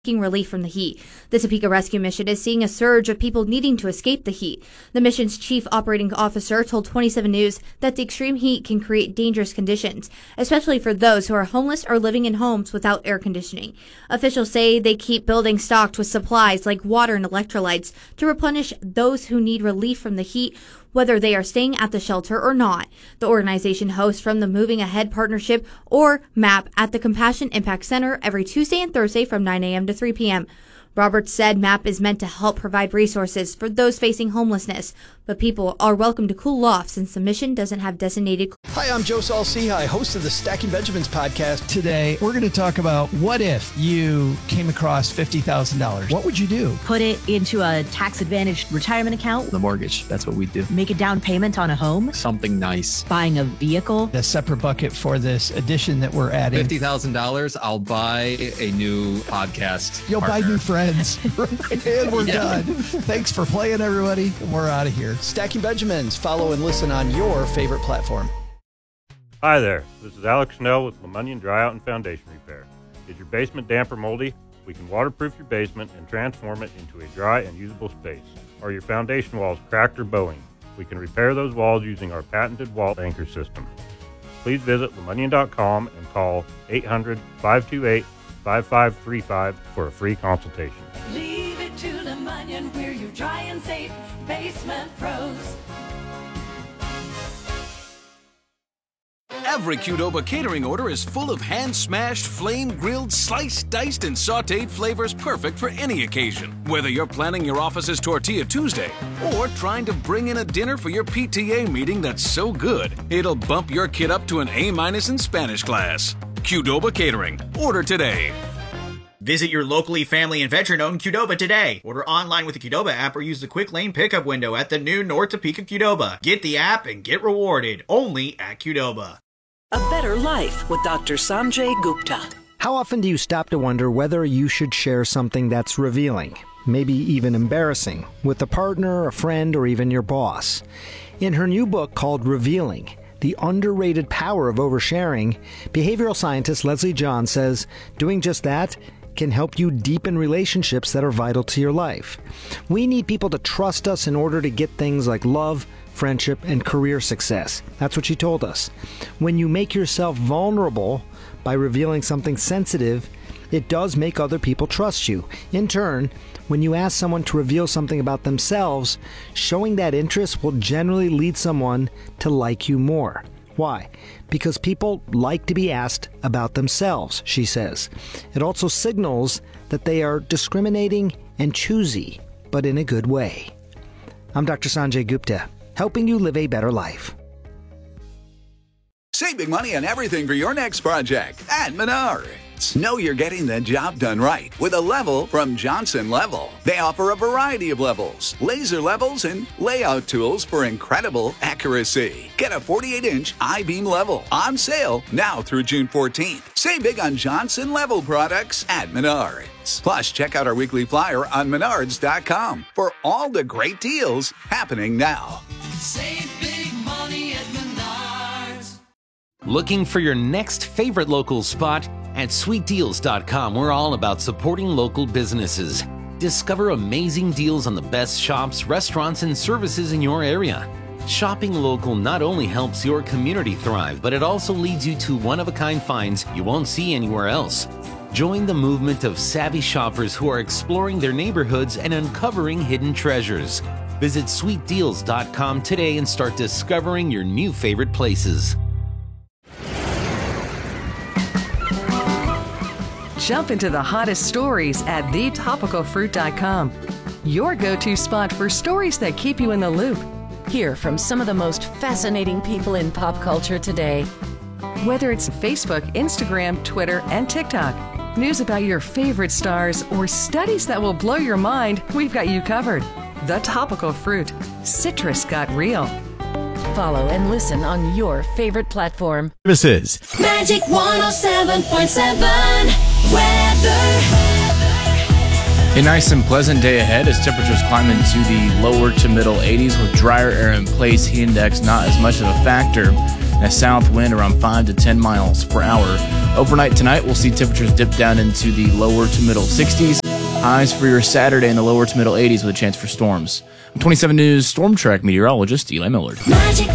relief from the heat. The Topeka Rescue Mission is seeing a surge of people needing to escape the heat. The mission's chief operating officer told 27 News that the extreme heat can create dangerous conditions, especially for those who are homeless or living in homes without air conditioning. Officials say they keep buildings stocked with supplies like water and electrolytes to replenish those who need relief from the heat, whether they are staying at the shelter or not. The organization hosts from the Moving Ahead Partnership, or MAP, at the Compassion Impact Center every Tuesday and Thursday from 9 a.m. to 3 p.m. Roberts said MAP is meant to help provide resources for those facing homelessness, but people are welcome to cool off since the mission doesn't have designated. Hi, I'm Joe Saul-Sehy, host of the Stacking Benjamins podcast. Today, we're going to talk about what if you came across $50,000? What would you do? Put it into a tax-advantaged retirement account. The mortgage, that's what we do. Make a down payment on a home. Something nice. Buying a vehicle. A separate bucket for this addition that we're adding. $50,000, I'll buy a new podcast. You'll partner. buy new friends. And we're done. Thanks for playing, everybody. We're out of here. Stacking Benjamins. Follow and listen on your favorite platform. Hi there. This is Alex Snell with LeMonion Dry Out and Foundation Repair. Is your basement damp or moldy? We can waterproof your basement and transform it into a dry and usable space. Are your foundation walls cracked or bowing? We can repair those walls using our patented wall anchor system. Please visit LeMonion.com and call 800-528-5535 for a free consultation. Leave it to LeMonion, we're your dry and safe basement pros. Every Qdoba catering order is full of hand-smashed, flame-grilled, sliced, diced, and sautéed flavors perfect for any occasion. Whether you're planning your office's Tortilla Tuesday or trying to bring in a dinner for your PTA meeting that's so good, it'll bump your kid up to an A- in Spanish class. Qdoba Catering. Order today. Visit your locally family and veteran-owned Qdoba today. Order online with the Qdoba app or use the quick lane pickup window at the new North Topeka Qdoba. Get the app and get rewarded only at Qdoba. A Better Life with Dr. Sanjay Gupta. How often do you stop to wonder whether you should share something that's revealing, maybe even embarrassing, with a partner, a friend, or even your boss? In her new book called Revealing, The Underrated Power of Oversharing, behavioral scientist Leslie John says doing just that can help you deepen relationships that are vital to your life. We need people to trust us in order to get things like love, friendship, and career success. That's what she told us. When you make yourself vulnerable by revealing something sensitive, it does make other people trust you. In turn, when you ask someone to reveal something about themselves, showing that interest will generally lead someone to like you more. Why? Because people like to be asked about themselves, she says. It also signals that they are discriminating and choosy, but in a good way. I'm Dr. Sanjay Gupta, helping you live a better life. Save big money on everything for your next project at Menards. Know you're getting the job done right with a level from Johnson Level. They offer a variety of levels, laser levels, and layout tools for incredible accuracy. Get a 48-inch I-beam level on sale now through June 14th. Save big on Johnson Level products at Menards. Plus, check out our weekly flyer on Menards.com for all the great deals happening now. Save big money at Menards. Looking for your next favorite local spot? At SweetDeals.com, we're all about supporting local businesses. Discover amazing deals on the best shops, restaurants, and services in your area. Shopping local not only helps your community thrive, but it also leads you to one-of-a-kind finds you won't see anywhere else. Join the movement of savvy shoppers who are exploring their neighborhoods and uncovering hidden treasures. Visit SweetDeals.com today and start discovering your new favorite places. Jump into the hottest stories at thetopicalfruit.com. Your go-to spot for stories that keep you in the loop. Hear from some of the most fascinating people in pop culture today. Whether it's Facebook, Instagram, Twitter, and TikTok, news about your favorite stars, or studies that will blow your mind, we've got you covered. The Topical Fruit. Citrus got real. Follow and listen on your favorite platform. This is Magic 107.7 weather. A nice and pleasant day ahead as temperatures climb into the lower to middle 80s with drier air in place. Heat index not as much of a factor. and a south wind around 5 to 10 miles per hour. Overnight tonight, we'll see temperatures dip down into the lower to middle 60s. Highs for your Saturday in the lower to middle 80s with a chance for storms. I'm 27 News Storm Track meteorologist Eli Millard.